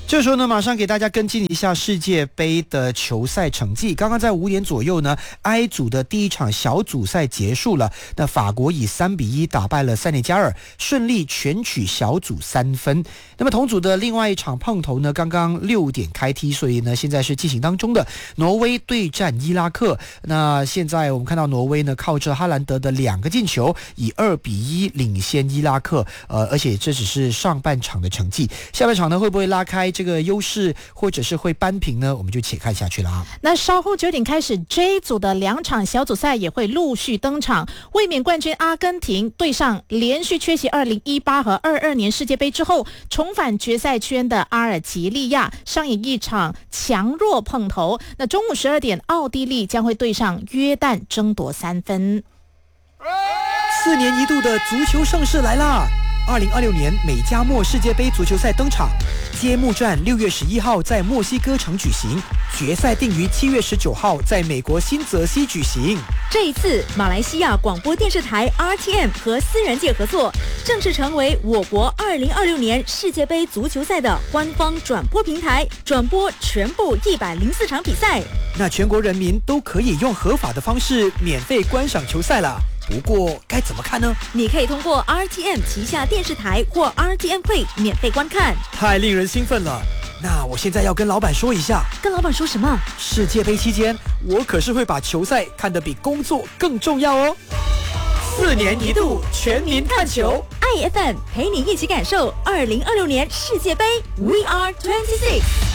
这时候呢，马上给大家跟进一下世界杯的球赛成绩。刚刚在5点左右呢，I 组的第一场小组赛结束了。那法国以3-1打败了塞内加尔，顺利全取小组3分。那么同组的另外一场碰头呢，刚刚6点开踢，所以呢现在是进行当中的。挪威对战伊拉克，那现在我们看到挪威呢靠着哈兰德的2个进球，以2-1领先伊拉克。而且这只是上半场的成绩，下半场呢会不会拉开这个优势，或者是会扳平呢？我们就且看下去了啊。 那稍后9点开始 J 组的2场小组赛也会陆续登场。卫冕冠军阿根廷对上连续缺席2018和22年世界杯之后重返决赛圈的阿尔及利亚，上演一场强弱碰头。那中午12点，奥地利将会对上约旦，争夺3分。 4年一度的足球盛世来啦！2026年美加墨世界杯足球赛登场，揭幕战6月11号在墨西哥城举行，决赛定于7月19号在美国新泽西举行。 这一次，马来西亚广播电视台 RTM 和私人界合作，正式成为我国2026年世界杯足球赛的官方转播平台，转播全部104场比赛。 那全国人民都可以用合法的方式免费观赏球赛了。不过该怎么看呢？ 你可以通过 RTM 旗下电视台或 RTM Play 免费观看。 太令人兴奋了！那我现在要跟老板说一下。 跟老板说什么？ 世界杯期间，我可是会把球赛看得比工作更重要哦。4年一度全民看球 ，IFM 陪你一起感受2026年世界杯 We Are 26。